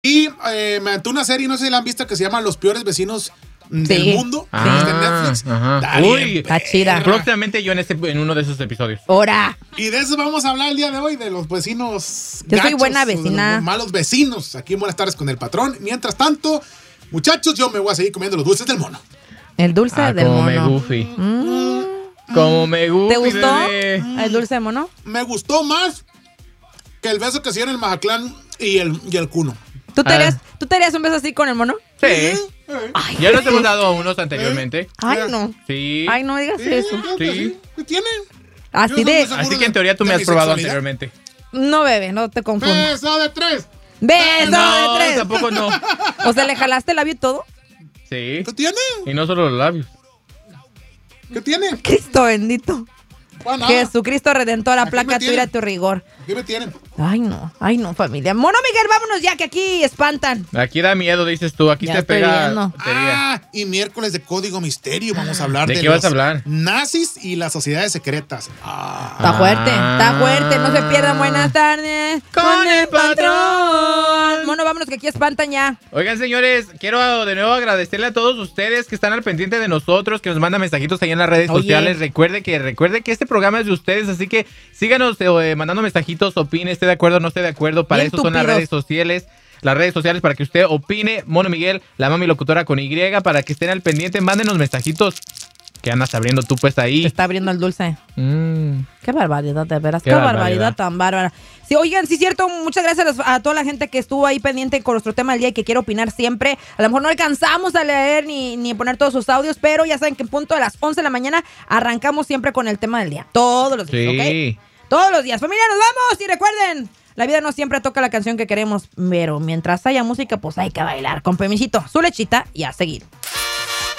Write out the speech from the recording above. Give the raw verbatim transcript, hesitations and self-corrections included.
Y eh, me aventó una serie, no sé si la han visto, que se llama Los Peores Vecinos del Sí. Mundo. Ah, de Netflix. ajá. Está Uy, bien, está chida. Próximamente yo en, este, en uno de esos episodios. ¡Hora! Y de eso vamos a hablar el día de hoy, de los vecinos Yo soy gachos, buena o de vecina. los malos vecinos. Aquí en Buenas Tardes con el Patrón. Mientras tanto, muchachos, yo me voy a seguir comiendo los dulces del mono. El dulce Ah, del como me mono. goofy. Mm. Como me gusta. ¿Te gustó el dulce de mono? Me gustó más que el beso que hacían el Mazatlán y el, y el Cuno. ¿Tú te, Ah. harías, ¿Tú te harías un beso así con el mono? Sí. Eh, Ay, Ya nos hemos dado unos anteriormente. Ay, no. Sí. Ay, no digas sí, eso. creo que Sí. ¿Qué tiene? Así Yo de... no me sé. Así que en teoría tú de me has mi probado sexualidad. anteriormente. No, bebé, no te confundas. Beso de tres. ¡Beso No, de tres! tampoco no. O sea, ¿le jalaste el labio y todo? Sí. ¿Qué tiene? Y no solo los labios. ¿Qué tiene? Cristo bendito. Ah, nada. Jesucristo Redentor, Aquí aplaca me tu ira, tienen. tu rigor. ¿Qué me tienen? Ay, no, ay, no, familia. Mono Miguel, vámonos ya, que aquí espantan. Aquí da miedo, dices tú. Aquí Ya te estoy pega. viendo. tontería. Ah, y miércoles de Código Misterio vamos a hablar ¿De de, qué los vas a hablar? nazis y las sociedades secretas. Ah, Está fuerte, Ah. está fuerte. No se pierdan. Buenas tardes. Con el patrón. Mono, vámonos, que aquí espantan ya. Oigan, señores, quiero de nuevo agradecerle a todos ustedes que están al pendiente de nosotros, que nos mandan mensajitos ahí en las redes Oye. sociales. Recuerde que recuerde que este programa es de ustedes, así que síganos eh, mandando mensajitos, opine, esté de acuerdo, no esté de acuerdo. Para Bien eso son las tupidos. redes sociales. Las redes sociales para que usted opine. Mono Miguel, la mami locutora con Y, para que estén al pendiente. Mándenos mensajitos. ¿Qué andas abriendo tú pues Se ahí? está abriendo el dulce. Mm. Qué barbaridad, de veras. Qué, Qué barbaridad. barbaridad tan bárbara. Sí, oigan, sí, cierto. Muchas gracias a, los- a toda la gente que estuvo ahí pendiente con nuestro tema del día y que quiere opinar siempre. A lo mejor no alcanzamos a leer ni, ni poner todos sus audios, pero ya saben que en punto de las once de la mañana arrancamos siempre con el tema del día. Todos los días, Sí. ¿ok? Todos los días. Familia, nos vamos y recuerden, la vida no siempre toca la canción que queremos, pero mientras haya música, pues hay que bailar. Con permisito, su lechita y a seguir.